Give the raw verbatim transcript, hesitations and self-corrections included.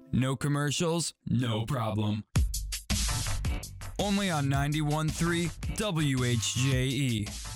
No commercials? No problem. Only on ninety-one point three W H J E.